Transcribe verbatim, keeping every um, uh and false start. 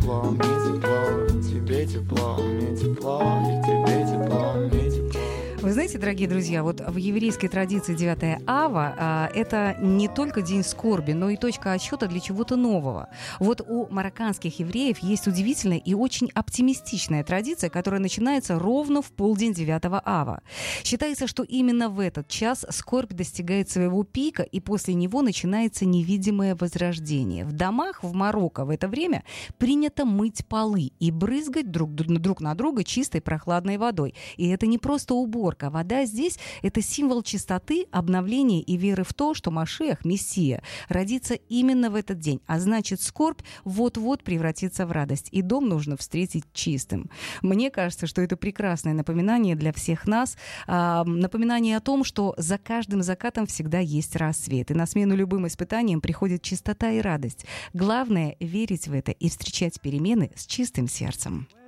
тепло, мне тепло, тебе тепло, мне тепло, и тебе тепло, мне тепло. Вы знаете, дорогие друзья, вот в еврейской традиции девятое ава а, это не только день скорби, но и точка отсчета для чего-то нового. Вот у марокканских евреев есть удивительная и очень оптимистичная традиция, которая начинается ровно в полдень девятого ава. Считается, что именно в этот час скорбь достигает своего пика, и после него начинается невидимое возрождение. В домах в Марокко в это время принято мыть полы и брызгать друг, друг на друга чистой прохладной водой. И это не просто уборка. Вода здесь – это символ чистоты, обновления и веры в то, что Машиах, Мессия, родится именно в этот день. А значит, скорбь вот-вот превратится в радость. И дом нужно встретить чистым. Мне кажется, что это прекрасное напоминание для всех нас. А, напоминание о том, что за каждым закатом всегда есть рассвет. И на смену любым испытаниям приходит чистота и радость. Главное – верить в это и встречать перемены с чистым сердцем.